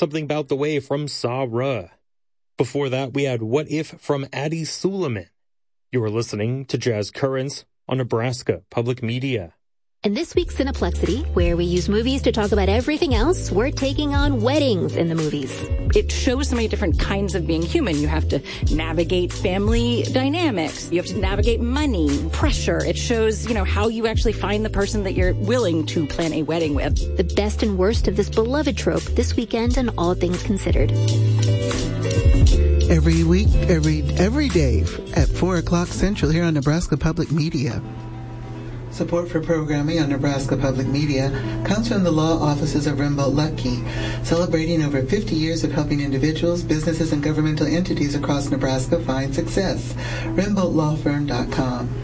Something About the Way from Sarah. Before that, we had What If from Addie Suleiman. You are listening to Jazz Currents on Nebraska Public Media. And this week's Cineplexity, where we use movies to talk about everything else, we're taking on weddings in the movies. It shows so many different kinds of being human. You have to navigate family dynamics. You have to navigate money, pressure. It shows, how you actually find the person that you're willing to plan a wedding with. The best and worst of this beloved trope this weekend on All Things Considered. Every week, every day at 4 o'clock Central here on Nebraska Public Media. Support for programming on Nebraska Public Media comes from the law offices of Rimbold Luckey, celebrating over 50 years of helping individuals, businesses, and governmental entities across Nebraska find success. RimboldLawFirm.com.